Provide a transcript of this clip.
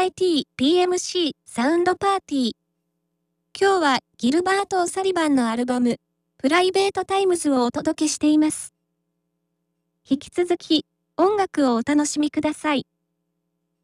PMC サウンドパーティー。今日はギルバート・オサリバンのアルバム、プライベートタイムズをお届けしています。引き続き、音楽をお楽しみください。